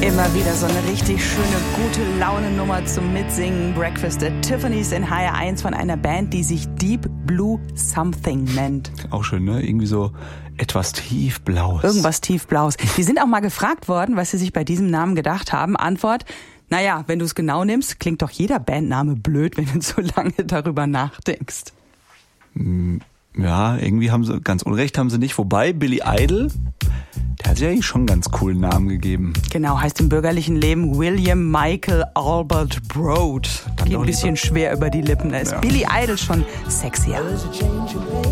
Immer wieder so eine richtig schöne, gute Laune-Nummer zum Mitsingen. Breakfast at Tiffany's in HR1 von einer Band, die sich Deep Blue Something nennt. Auch schön, ne? Irgendwie so etwas tiefblaues. Irgendwas tiefblaues. Die sind auch mal gefragt worden, was sie sich bei diesem Namen gedacht haben. Antwort: Naja, wenn du es genau nimmst, klingt doch jeder Bandname blöd, wenn du so lange darüber nachdenkst. Ja, irgendwie haben sie, ganz unrecht haben sie nicht. Wobei, Billy Idol, der hat sich eigentlich schon einen ganz coolen Namen gegeben. Genau, heißt im bürgerlichen Leben William Michael Albert Broad. Geht ein bisschen schwer über die Lippen. Da ist Billy Idol schon sexier.